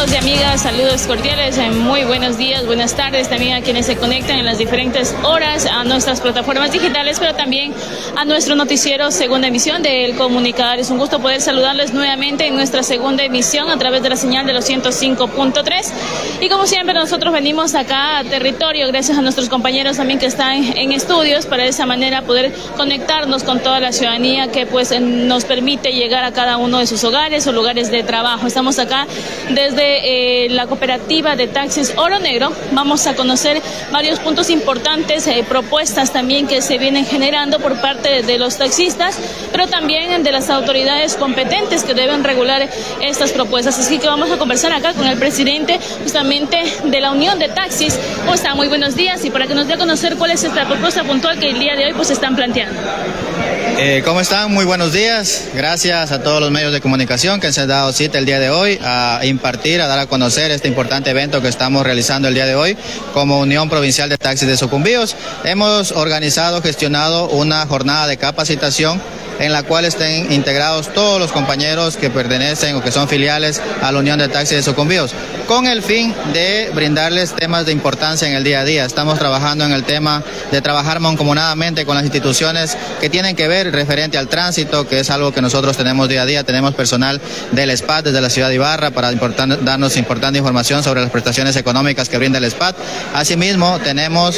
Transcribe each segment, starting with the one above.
amigos y amigas, saludos cordiales, muy buenos días, buenas tardes también a quienes se conectan en las diferentes horas a nuestras plataformas digitales, pero también a nuestro noticiero Segunda Emisión del Comunicador. Es un gusto poder saludarles nuevamente en nuestra segunda emisión a través de la señal de los 105.3 y como siempre nosotros venimos acá a territorio gracias a nuestros compañeros también que están en estudios para de esa manera poder conectarnos con toda la ciudadanía que pues nos permite llegar a cada uno de sus hogares o lugares de trabajo. Estamos acá desde la cooperativa de taxis Oro Negro. Vamos a conocer varios puntos importantes, propuestas también que se vienen generando por parte de los taxistas, pero también de las autoridades competentes que deben regular estas propuestas. Así que vamos a conversar acá con el presidente justamente de la Unión de Taxis. ¿Cómo está? Muy buenos días, y para que nos dé a conocer cuál es esta propuesta puntual que el día de hoy pues están planteando. ¿Cómo están? Muy buenos días. Gracias a todos los medios de comunicación que se han dado cita el día de hoy a impartir, a dar a conocer este importante evento que estamos realizando el día de hoy como Unión Provincial de Taxis de Sucumbíos. Hemos organizado, gestionado una jornada de capacitación en la cual estén integrados todos los compañeros que pertenecen o que son filiales a la Unión de Taxis de Sucumbíos, con el fin de brindarles temas de importancia en el día a día. Estamos trabajando en el tema de trabajar mancomunadamente con las instituciones que tienen que ver referente al tránsito, que es algo que nosotros tenemos día a día. Tenemos personal del SPAT desde la ciudad de Ibarra para darnos importante información sobre las prestaciones económicas que brinda el SPAT. Asimismo, tenemos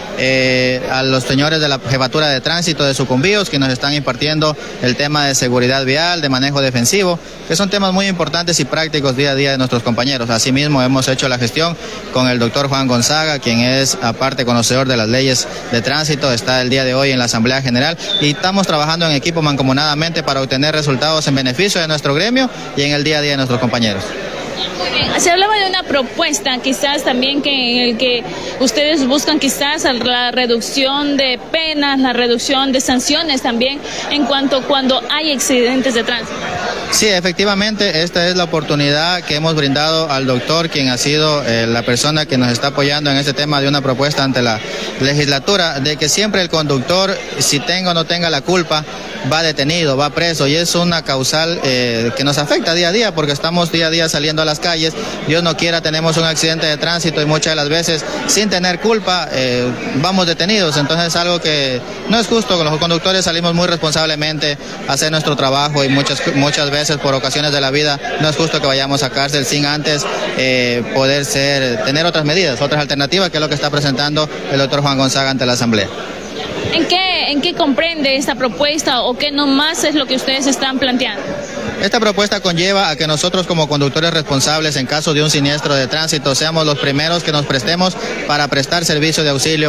a los señores de la Jefatura de Tránsito de Sucumbíos que nos están impartiendo el tema de seguridad vial, de manejo defensivo, que son temas muy importantes y prácticos día a día de nuestros compañeros. Asimismo, hemos hecho la gestión con el doctor Juan Gonzaga, quien es aparte conocedor de las leyes de tránsito, está el día de hoy en la Asamblea General y estamos trabajando en equipo mancomunadamente para obtener resultados en beneficio de nuestro gremio y en el día a día de nuestros compañeros. Se hablaba de una propuesta quizás también en el que ustedes buscan quizás la reducción de penas, la reducción de sanciones también en cuanto cuando hay accidentes de tránsito. Sí, efectivamente, esta es la oportunidad que hemos brindado al doctor, quien ha sido la persona que nos está apoyando en este tema de una propuesta ante la legislatura, de que siempre el conductor, si tenga o no tenga la culpa, va detenido, va preso, y es una causal que nos afecta día a día porque estamos día a día saliendo a las calles. Dios no quiera, tenemos un accidente de tránsito y muchas de las veces sin tener culpa vamos detenidos. Entonces es algo que no es justo. Con los conductores salimos muy responsablemente a hacer nuestro trabajo y muchas veces por ocasiones de la vida no es justo que vayamos a cárcel sin antes poder tener otras medidas, otras alternativas, que es lo que está presentando el doctor Juan Gonzaga ante la Asamblea. ¿En qué comprende esta propuesta o qué nomás es lo que ustedes están planteando? Esta propuesta conlleva a que nosotros como conductores responsables en caso de un siniestro de tránsito seamos los primeros que nos prestemos para prestar servicio de auxilio